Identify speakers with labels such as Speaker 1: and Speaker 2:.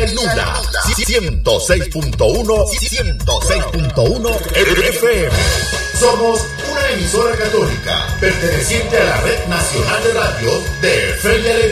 Speaker 1: en Nula, 106.1 FM. Somos una emisora católica perteneciente a la Red Nacional de Radios de Feria de